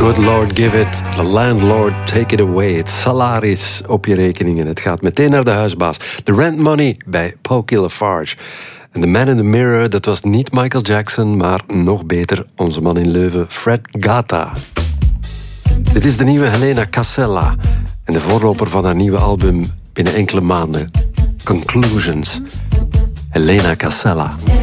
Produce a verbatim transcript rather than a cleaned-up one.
good Lord give it, the landlord take it away. Het salaris op je rekeningen. Het gaat meteen naar de huisbaas. The Rent Money bij Pokey Lafarge. En The Man in the Mirror, dat was niet Michael Jackson, maar nog beter onze man in Leuven, Fred Gata. Dit is de nieuwe Helena Casella en de voorloper van haar nieuwe album binnen enkele maanden. Conclusions. Helena Casella.